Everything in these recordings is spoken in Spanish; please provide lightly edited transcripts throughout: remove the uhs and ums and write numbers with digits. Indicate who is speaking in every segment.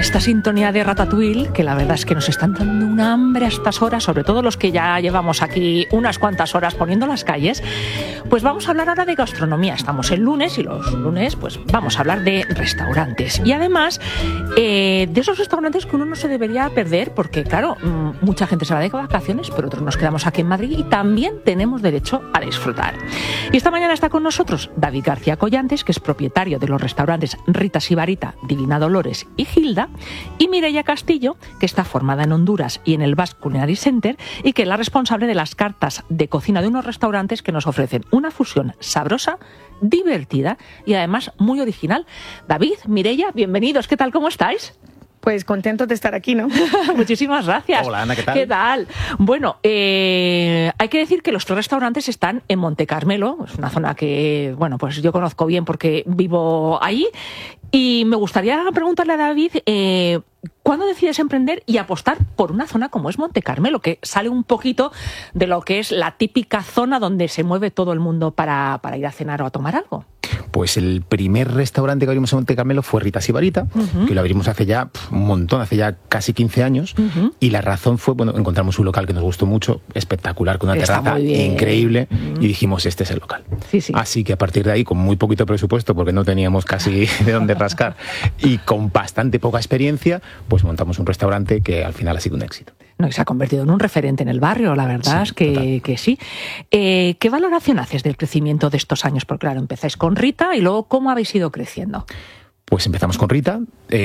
Speaker 1: esta sintonía de Ratatouille, que la verdad es que nos están dando un hambre a estas horas, sobre todo los que ya llevamos aquí unas cuantas horas poniendo las calles, pues vamos a hablar ahora de gastronomía. Estamos el lunes y los lunes pues vamos a hablar de restaurantes. Y además de esos restaurantes que uno no se debería perder, porque claro, mucha gente se va de vacaciones, pero otros nos quedamos aquí en Madrid y también tenemos derecho a disfrutar. Y esta mañana está con nosotros David García Collantes, que es propietario de los restaurantes Rita Sibarita, Divina Dolores y Gilda, y Mireia Castillo, que está formada en Honduras y en el Basque Culinary Center, y que es la responsable de las cartas de cocina de unos restaurantes que nos ofrecen una fusión sabrosa, divertida y además muy original. David, Mireia, bienvenidos. ¿Qué tal? ¿Cómo estáis?
Speaker 2: Pues contentos de estar aquí, ¿no?
Speaker 1: Muchísimas gracias.
Speaker 3: Hola, Ana, ¿qué tal?
Speaker 1: ¿Qué tal? Bueno, hay que decir que los tres restaurantes están en Monte Carmelo. Es una zona que, bueno, pues yo conozco bien porque vivo ahí. Y me gustaría preguntarle a David, ¿cuándo decides emprender y apostar por una zona como es Monte Carmelo, que sale un poquito de lo que es la típica zona donde se mueve todo el mundo para ir a cenar o a tomar algo?
Speaker 3: Pues el primer restaurante que abrimos en Monte Carmelo fue Rita Sibarita, que lo abrimos hace ya un montón, hace ya casi 15 años. Y la razón fue, bueno, encontramos un local que nos gustó mucho, espectacular, con una terraza increíble, y dijimos, este es el local.
Speaker 1: Sí, sí.
Speaker 3: Así que a partir de ahí, con muy poquito presupuesto, porque no teníamos casi de dónde rascar, y con bastante poca experiencia, pues montamos un restaurante que al final ha sido un éxito.
Speaker 1: No, y se ha convertido en un referente en el barrio, la verdad
Speaker 3: Sí,
Speaker 1: es que sí. ¿Qué valoración haces del crecimiento de estos años? Porque claro, empezáis con Rita y luego, ¿cómo habéis ido creciendo?
Speaker 3: Pues empezamos con Rita.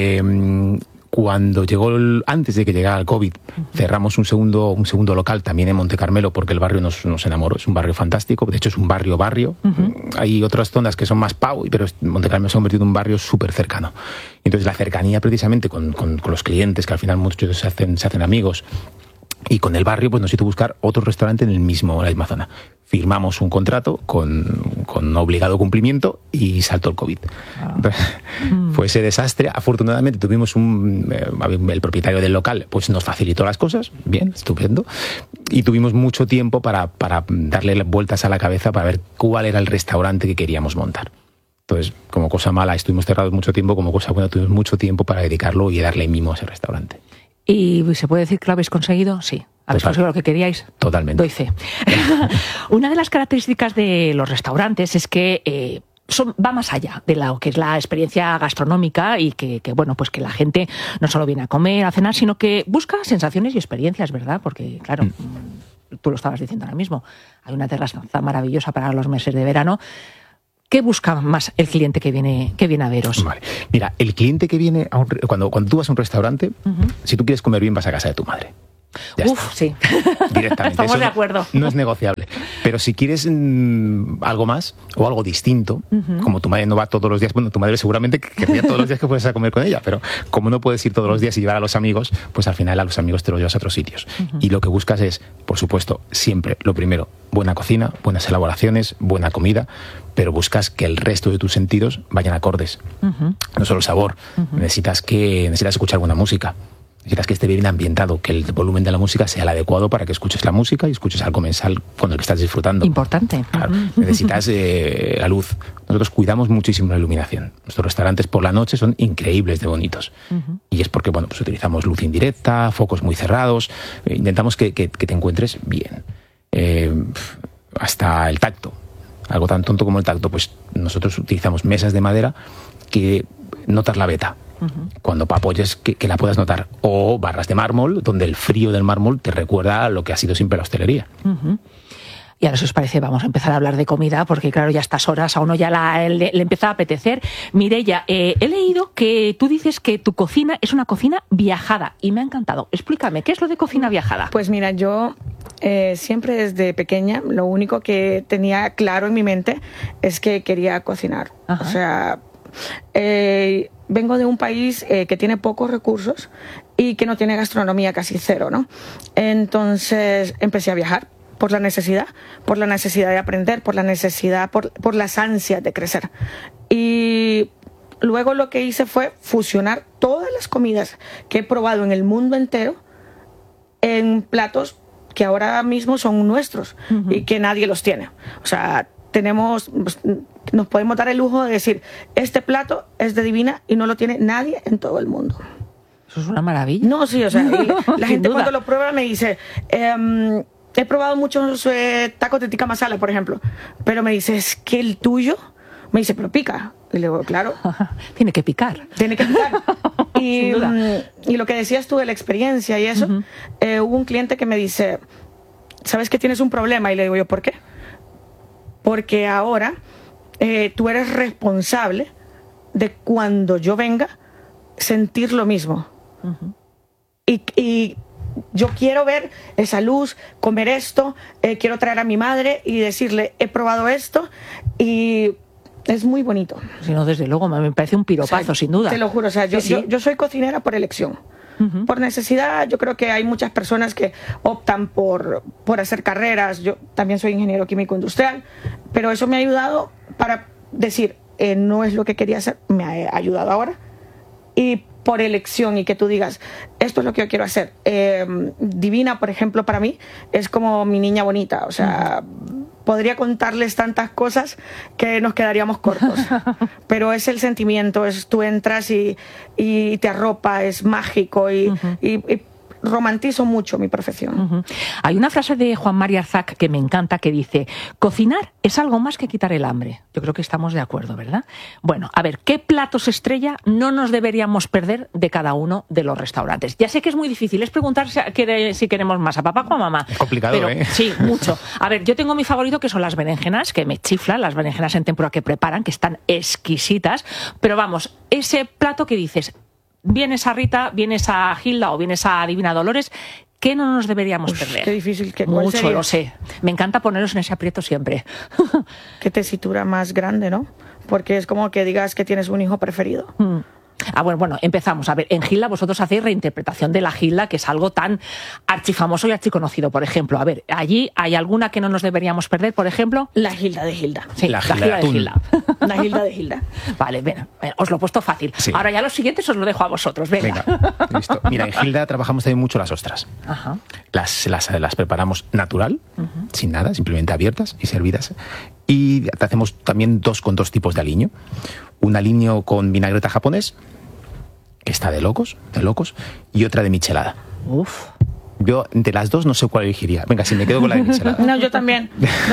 Speaker 3: Cuando llegó, antes de que llegara el COVID, cerramos un segundo local también en Monte Carmelo, porque el barrio nos enamoró. Es un barrio fantástico, de hecho es un barrio. Hay otras zonas que son más pau, pero Monte Carmelo se ha convertido en un barrio súper cercano. Entonces la cercanía precisamente con los clientes, que al final muchos se hacen amigos, y con el barrio, pues nos hizo buscar otro restaurante en la misma zona. Firmamos un contrato con obligado cumplimiento y saltó el COVID. Fue ese desastre. Afortunadamente tuvimos el propietario del local pues nos facilitó las cosas, bien, estupendo, y tuvimos mucho tiempo para darle vueltas a la cabeza para ver cuál era el restaurante que queríamos montar. Entonces, como cosa mala, estuvimos cerrados mucho tiempo, como cosa buena, tuvimos mucho tiempo para dedicarlo y darle mimo a ese restaurante.
Speaker 1: ¿Y se puede decir que lo habéis conseguido? Sí. ¿Habéis conseguido lo que queríais?
Speaker 3: Totalmente.
Speaker 1: Doy fe. Una de las características de los restaurantes es que va más allá de lo que es la experiencia gastronómica y que bueno, pues que la gente no solo viene a comer, a cenar, sino que busca sensaciones y experiencias, ¿verdad? Porque, claro, tú lo estabas diciendo ahora mismo, hay una terraza maravillosa para los meses de verano. ¿Qué busca más el cliente que viene a veros?
Speaker 3: Vale. Mira, el cliente que viene, cuando tú vas a un restaurante, si tú quieres comer bien, vas a casa de tu madre.
Speaker 1: Sí.
Speaker 3: Directamente.
Speaker 1: Estamos de acuerdo.
Speaker 3: No es negociable. Pero si quieres algo más o algo distinto, como tu madre no va todos los días, bueno, tu madre seguramente querría todos los días que puedes a comer con ella, pero como no puedes ir todos los días y llevar a los amigos, pues al final a los amigos te los llevas a otros sitios. Y lo que buscas es, por supuesto, siempre lo primero, buena cocina, buenas elaboraciones, buena comida, pero buscas que el resto de tus sentidos vayan acordes. No solo el sabor, necesitas escuchar buena música. Necesitas que esté bien ambientado, que el volumen de la música sea el adecuado para que escuches la música y escuches al comensal con el que estás disfrutando.
Speaker 1: Importante.
Speaker 3: Claro, necesitas la luz. Nosotros cuidamos muchísimo la iluminación. Nuestros restaurantes por la noche son increíbles de bonitos. Y es porque, bueno, pues utilizamos luz indirecta, focos muy cerrados. Intentamos que te encuentres bien. Hasta el tacto. Algo tan tonto como el tacto. Pues nosotros utilizamos mesas de madera que notas la veta. Cuando apoyes que la puedas notar, o barras de mármol donde el frío del mármol te recuerda a lo que ha sido siempre la hostelería.
Speaker 1: Y ahora, si os parece, vamos a empezar a hablar de comida, porque claro, ya a estas horas a uno ya le empieza a apetecer. Mireia, he leído que tú dices que tu cocina es una cocina viajada, y me ha encantado. Explícame, ¿qué es lo de cocina viajada?
Speaker 2: Pues mira, yo siempre desde pequeña lo único que tenía claro en mi mente es que quería cocinar. O sea, vengo de un país que tiene pocos recursos y que no tiene gastronomía, casi cero, ¿no? Entonces empecé a viajar por la necesidad de aprender, por las ansias de crecer. Y luego lo que hice fue fusionar todas las comidas que he probado en el mundo entero en platos que ahora mismo son nuestros y que nadie los tiene. O sea, nos podemos dar el lujo de decir, este plato es de Divina y no lo tiene nadie en todo el mundo.
Speaker 1: Eso es una maravilla.
Speaker 2: No, sí, o sea, la gente cuando lo prueba me dice, he probado muchos tacos de tikka masala, por ejemplo, pero me dice, es que el tuyo, me dice, pero pica. Y le digo, claro.
Speaker 1: Tiene que picar.
Speaker 2: Tiene que picar. Y lo que decías tú de la experiencia y eso, hubo un cliente que me dice, ¿sabes que tienes un problema? Y le digo yo, ¿por qué? Porque ahora tú eres responsable de cuando yo venga sentir lo mismo. Y yo quiero ver esa luz, comer esto, quiero traer a mi madre y decirle, he probado esto y es muy bonito.
Speaker 1: Si no, desde luego, me parece un piropazo, o sea, sin duda.
Speaker 2: Te lo juro, o sea, yo soy cocinera por elección. Por necesidad, yo creo que hay muchas personas que optan por hacer carreras. Yo también soy ingeniero químico industrial, pero eso me ha ayudado para decir, no es lo que quería hacer, me ha ayudado ahora. Y por elección, y que tú digas, esto es lo que yo quiero hacer. Divina, por ejemplo, para mí, es como mi niña bonita. O sea, podría contarles tantas cosas que nos quedaríamos cortos. Pero es el sentimiento, tú entras y te arropa, es mágico y romantizo mucho mi profesión.
Speaker 1: Hay una frase de Juan María Arzac que me encanta que dice, cocinar es algo más que quitar el hambre. Yo creo que estamos de acuerdo, ¿verdad? Bueno, a ver, ¿qué platos estrella no nos deberíamos perder de cada uno de los restaurantes? Ya sé que es muy difícil, es preguntar si queremos más a papá o a mamá.
Speaker 3: Es complicado,
Speaker 1: pero, sí, mucho. A ver, yo tengo mi favorito que son las berenjenas, que me chiflan, las berenjenas en tempura que preparan, que están exquisitas, pero vamos, ese plato que dices, vienes a Rita, vienes a Gilda o vienes a Divina Dolores, ¿qué no nos deberíamos perder?
Speaker 2: Qué difícil.
Speaker 1: Mucho,
Speaker 2: sería?
Speaker 1: Lo sé. Me encanta poneros en ese aprieto siempre.
Speaker 2: Qué tesitura más grande, ¿no? Porque es como que digas que tienes un hijo preferido.
Speaker 1: Bueno, empezamos. A ver, en Gilda vosotros hacéis reinterpretación de la Gilda, que es algo tan archifamoso y archiconocido, por ejemplo. A ver, allí hay alguna que no nos deberíamos perder, por ejemplo.
Speaker 2: La Gilda de Gilda.
Speaker 1: Sí, la Gilda de Gilda.
Speaker 2: La Gilda de Gilda.
Speaker 1: Vale, bien, os lo he puesto fácil. Sí. Ahora ya los siguientes os lo dejo a vosotros. Venga.
Speaker 3: Listo. Mira, en Gilda trabajamos también mucho las ostras.
Speaker 1: Ajá.
Speaker 3: Las preparamos natural, sin nada, simplemente abiertas y servidas. Y hacemos también con dos tipos de aliño. Un aliño con vinagreta japonés, que está de locos, y otra de michelada.
Speaker 1: Uf.
Speaker 3: Yo, entre las dos, no sé cuál elegiría. Venga, si me quedo con la de michelada.
Speaker 2: No, yo también.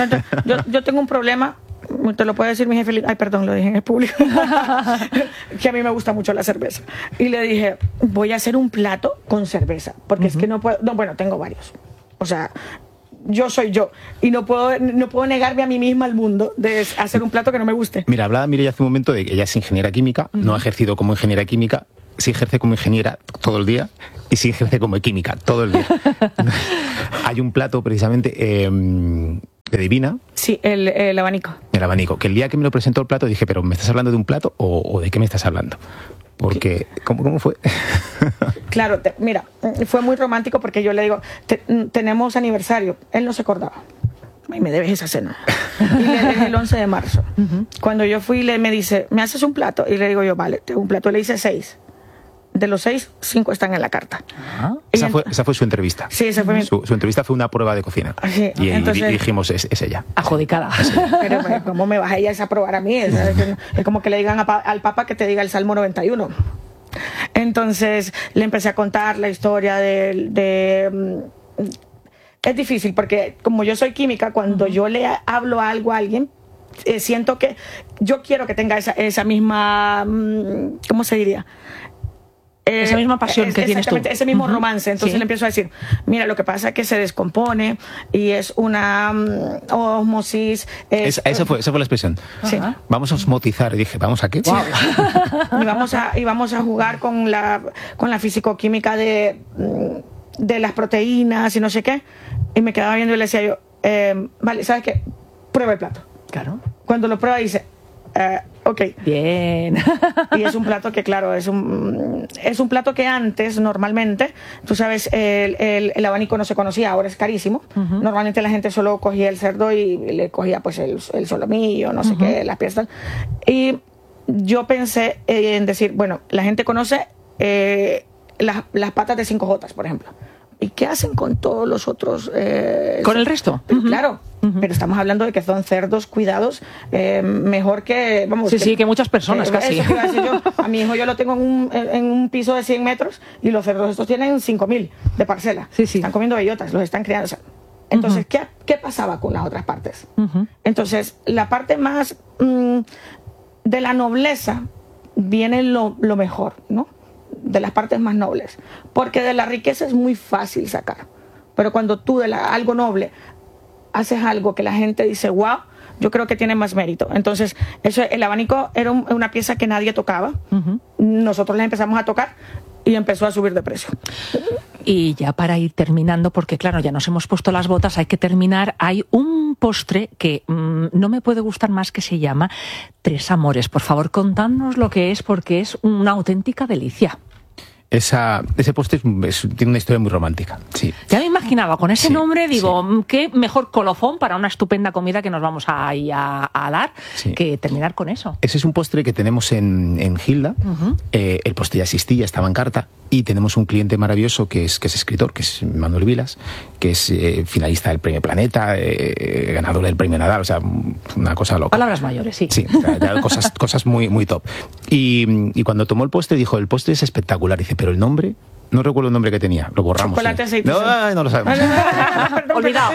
Speaker 2: Yo tengo un problema, te lo puede decir mi jefe. Ay, perdón, lo dije en el público. Que a mí me gusta mucho la cerveza. Y le dije, voy a hacer un plato con cerveza, porque es que no puedo. No, bueno, tengo varios. O sea, yo soy yo y no puedo negarme a mí misma al mundo de hacer un plato que no me guste.
Speaker 3: Mira, hablaba Mireia hace un momento de que ella es ingeniera química, no ha ejercido como ingeniera química, sí ejerce como ingeniera todo el día y sí ejerce como química todo el día. Hay un plato precisamente de Divina.
Speaker 2: Sí, el abanico.
Speaker 3: El abanico, que el día que me lo presentó el plato dije, pero ¿me estás hablando de un plato o de qué me estás hablando? Porque, ¿cómo fue?
Speaker 2: Claro, mira, fue muy romántico porque yo le digo, tenemos aniversario. Él no se acordaba. Y me debes esa cena. Y le dejé el 11 de marzo. Cuando yo fui, me dice, ¿me haces un plato? Y le digo yo, vale, tengo un plato. Le hice 6. De los 6, 5 están en la carta.
Speaker 3: Esa fue su entrevista.
Speaker 2: Sí, esa fue
Speaker 3: su entrevista fue una prueba de cocina.
Speaker 2: Sí,
Speaker 3: y
Speaker 2: entonces,
Speaker 3: dijimos, es ella.
Speaker 1: Adjudicada.
Speaker 2: Pero ¿cómo me vas a ella a probar a mí? Es como que le digan al Papa que te diga el Salmo 91. Entonces le empecé a contar la historia es difícil porque como yo soy química, cuando yo le hablo algo a alguien, siento que yo quiero que tenga esa misma, ¿cómo se diría?
Speaker 1: Esa misma pasión que tienes tú.
Speaker 2: Ese mismo romance. Entonces le empiezo a decir, mira, lo que pasa es que se descompone y es una osmosis.
Speaker 3: Esa fue la expresión.
Speaker 2: Sí.
Speaker 3: Vamos a osmotizar. Y dije, ¿vamos a qué?
Speaker 2: Wow. y vamos a jugar con la fisicoquímica de las proteínas y no sé qué. Y me quedaba viendo y le decía yo, vale, ¿sabes qué? Prueba el plato.
Speaker 1: Claro.
Speaker 2: Cuando lo prueba dice, ok.
Speaker 1: Bien.
Speaker 2: Y es un plato que, claro, es un plato que antes, normalmente, tú sabes, el abanico no se conocía, ahora es carísimo. Normalmente la gente solo cogía el cerdo y le cogía pues el solomillo, no sé qué, las piezas. Y yo pensé en decir, bueno, la gente conoce las patas de 5 jotas, por ejemplo. ¿Y qué hacen con todos los otros?
Speaker 1: ¿Con el resto?
Speaker 2: Claro. pero estamos hablando de que son cerdos cuidados mejor que... Vamos,
Speaker 1: sí, que muchas personas casi.
Speaker 2: Eso yo. A mi hijo yo lo tengo en un piso de 100 metros y los cerdos estos tienen 5.000 de parcela.
Speaker 1: Sí.
Speaker 2: Están comiendo bellotas, los están criando. O sea, entonces, ¿qué pasaba con las otras partes? Entonces, la parte más de la nobleza viene lo mejor, ¿no? De las partes más nobles. Porque de la riqueza es muy fácil sacar. Pero cuando tú de algo noble haces algo que la gente dice, wow, yo creo que tiene más mérito. Entonces, el abanico era una pieza que nadie tocaba. Nosotros la empezamos a tocar y empezó a subir de precio.
Speaker 1: Y ya para ir terminando, porque claro, ya nos hemos puesto las botas, hay que terminar. Hay un postre que no me puede gustar más, que se llama Tres Amores. Por favor, contadnos lo que es, porque es una auténtica delicia.
Speaker 3: Ese postre tiene una historia muy romántica. Sí.
Speaker 1: Ya me imaginaba, con ese nombre, digo, qué mejor colofón para una estupenda comida que nos vamos a dar, que terminar con eso.
Speaker 3: Ese es un postre que tenemos en Gilda. El postre ya existía, estaba en carta. Y tenemos un cliente maravilloso que es escritor, que es Manuel Vilas, que es finalista del Premio Planeta, ganador del Premio Nadal, o sea, una cosa loca.
Speaker 1: Palabras mayores, sí.
Speaker 3: Sí, o sea, cosas muy, muy top. Y cuando tomó el postre dijo, el postre es espectacular. Dice, pero el nombre, no recuerdo el nombre que tenía, lo borramos.
Speaker 2: Chocolate aceite.
Speaker 3: No lo sabemos.
Speaker 1: Olvidado.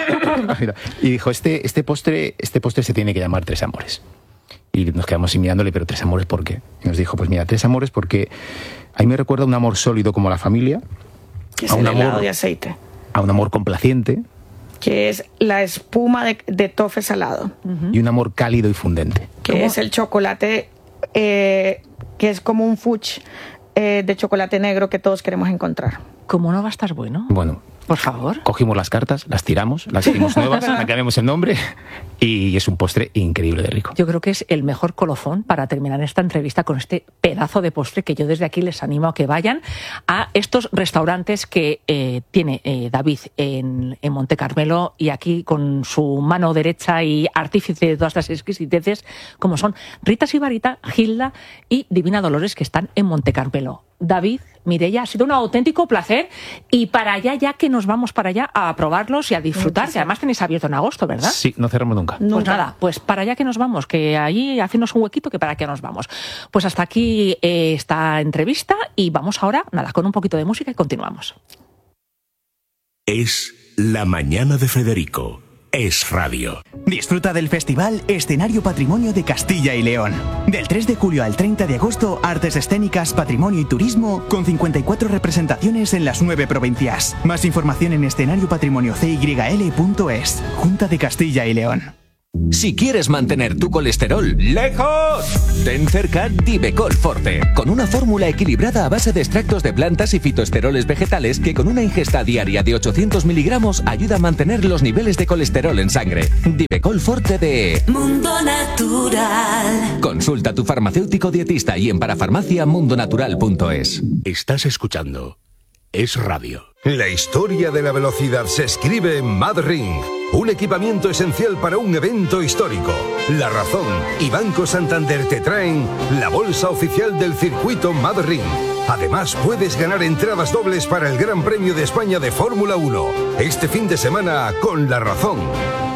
Speaker 3: Y dijo, este postre se tiene que llamar Tres Amores. Y nos quedamos mirándole, pero Tres Amores, ¿por qué? Y nos dijo, pues mira, Tres Amores porque a mí me recuerda a un amor sólido como la familia,
Speaker 2: que es el helado de aceite,
Speaker 3: a un amor complaciente,
Speaker 2: que es la espuma de tofe salado,
Speaker 3: y un amor cálido y fundente,
Speaker 2: que es el chocolate, que es como un fudge de chocolate negro que todos queremos encontrar.
Speaker 1: ¿Cómo no va a estar bueno?
Speaker 3: Bueno,
Speaker 1: por favor.
Speaker 3: Cogimos las cartas, las tiramos, las hicimos nuevas, le cambiamos el nombre y es un postre increíble de rico.
Speaker 1: Yo creo que es el mejor colofón para terminar esta entrevista con este pedazo de postre, que yo desde aquí les animo a que vayan a estos restaurantes que tiene David en Monte Carmelo, y aquí con su mano derecha y artífice de todas las exquisiteces, como son Rita Sibarita, Gilda y Divina Dolores, que están en Monte Carmelo. David, Mireia, ha sido un auténtico placer, y para allá, ya que nos vamos para allá a probarlos y a disfrutar, que además tenéis abierto en agosto, ¿verdad?
Speaker 3: Sí, no cerramos nunca.
Speaker 1: Pues nada, pues para allá que nos vamos, que ahí hacernos un huequito, que para qué nos vamos. Pues hasta aquí esta entrevista, y vamos ahora, nada, con un poquito de música y continuamos.
Speaker 4: Es la mañana de Federico. Es radio.
Speaker 5: Disfruta del festival Escenario Patrimonio de Castilla y León. Del 3 de julio al 30 de agosto, artes escénicas, patrimonio y turismo, con 54 representaciones en las 9 provincias. Más información en escenariopatrimoniocyl.es. Junta de Castilla y León.
Speaker 6: Si quieres mantener tu colesterol lejos, ten cerca Divecol Forte, con una fórmula equilibrada a base de extractos de plantas y fitoesteroles vegetales que con una ingesta diaria de 800 miligramos ayuda a mantener los niveles de colesterol en sangre. Divecol Forte de
Speaker 7: Mundo Natural.
Speaker 6: Consulta a tu farmacéutico dietista y en parafarmaciamundonatural.es.
Speaker 4: Estás escuchando Es radio. La historia de la velocidad se escribe en MadRing, un equipamiento esencial para un evento histórico. La Razón y Banco Santander te traen la bolsa oficial del circuito MadRing. Además, puedes ganar entradas dobles para el Gran Premio de España de Fórmula 1 este fin de semana con La Razón.